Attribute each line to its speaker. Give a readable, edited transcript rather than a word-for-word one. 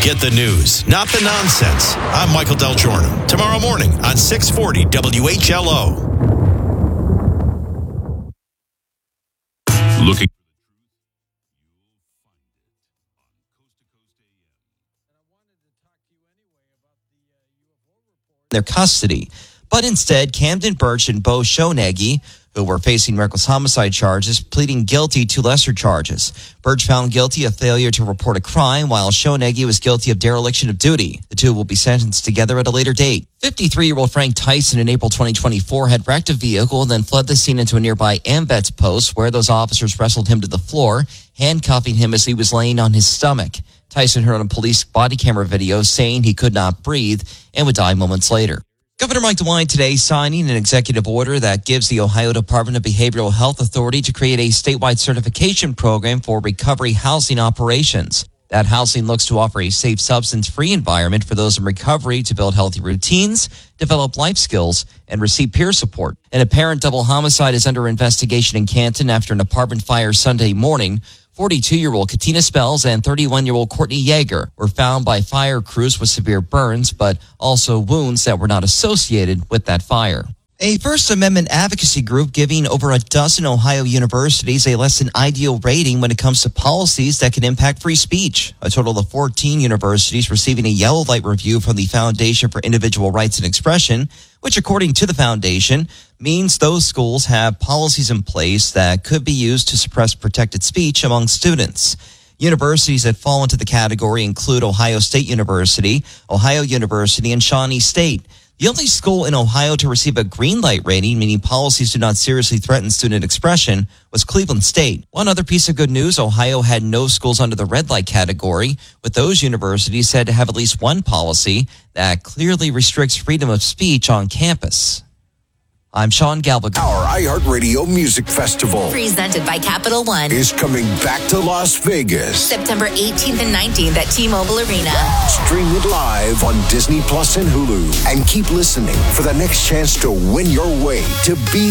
Speaker 1: Get the news, not the nonsense. I'm Michael Del Giorno. Tomorrow morning on 640 WHLO.
Speaker 2: Looking.
Speaker 3: Their custody, but instead Camden Birch and Bo Shoneggy, who were facing reckless homicide charges, pleading guilty to lesser charges. Birch found guilty of failure to report a crime, while Shoneggy was guilty of dereliction of duty. The two will be sentenced together at a later date. 53-year-old Frank Tyson in April 2024 had wrecked a vehicle and then fled the scene into a nearby AMVETS post where those officers wrestled him to the floor, handcuffing him as he was laying on his stomach. Tyson heard on police body camera video saying he could not breathe and would die moments later. Governor Mike DeWine today signing an executive order that gives the Ohio Department of Behavioral Health authority to create a statewide certification program for recovery housing operations. That housing looks to offer a safe, substance-free environment for those in recovery to build healthy routines, develop life skills, and receive peer support. An apparent double homicide is under investigation in Canton after an apartment fire Sunday morning. 42-year-old Katina Spells and 31-year-old Courtney Yeager were found by fire crews with severe burns, but also wounds that were not associated with that fire. A First Amendment advocacy group giving over a dozen Ohio universities a less than ideal rating when it comes to policies that can impact free speech. A total of 14 universities receiving a yellow light review from the Foundation for Individual Rights and Expression, which according to the foundation means those schools have policies in place that could be used to suppress protected speech among students. Universities that fall into the category include Ohio State University, Ohio University, and Shawnee State. The only school in Ohio to receive a green light rating, meaning policies do not seriously threaten student expression, was Cleveland State. One other piece of good news, Ohio had no schools under the red light category, with those universities said to have at least one policy that clearly restricts freedom of speech on campus. I'm Sean Galvin.
Speaker 4: Our iHeartRadio Music Festival,
Speaker 5: presented by Capital One,
Speaker 4: is coming back to Las Vegas.
Speaker 5: September 18th and 19th at T-Mobile Arena.
Speaker 4: Stream it live on Disney Plus and Hulu. And keep listening for the next chance to win your way to be